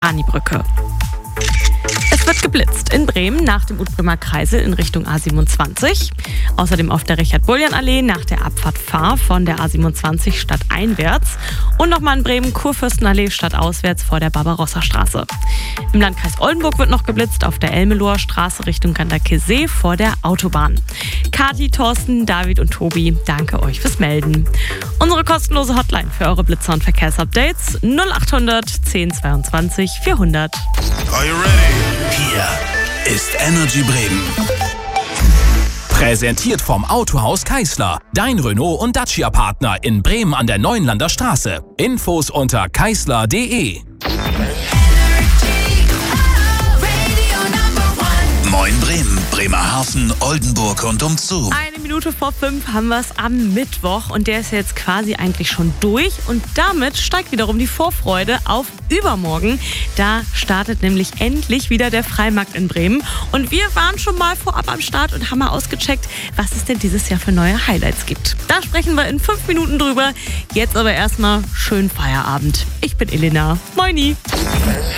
Brücke. Es wird geblitzt in Bremen nach dem Utbremer Kreisel in Richtung A27. Außerdem auf der Richard-Bullian-Allee nach der Abfahrt Fahr von der A27 stadteinwärts. Und nochmal in Bremen Kurfürstenallee stadtauswärts vor der Barbarossa-Straße. Im Landkreis Oldenburg wird noch geblitzt auf der Elmeloher Straße Richtung Ganderkesee vor der Autobahn. Kathi, Thorsten, David und Tobi, danke euch fürs Melden. Unsere kostenlose Hotline für eure Blitzer- und Verkehrsupdates 0800 1022 400. Are you ready? Hier ist Energy Bremen. Präsentiert vom Autohaus Keisler. Dein Renault- und Dacia-Partner in Bremen an der Neuenlander Straße. Infos unter keisler.de. Moin Bremen, Bremerhaven, Oldenburg und umzu. 1:05 haben wir es am Mittwoch und der ist jetzt quasi eigentlich schon durch und damit steigt wiederum die Vorfreude auf übermorgen. Da startet nämlich endlich wieder der Freimarkt in Bremen und wir waren schon mal vorab am Start und haben mal ausgecheckt, was es denn dieses Jahr für neue Highlights gibt. Da sprechen wir in 5 Minuten drüber. Jetzt aber erstmal schönen Feierabend. Ich bin Elena. Moini.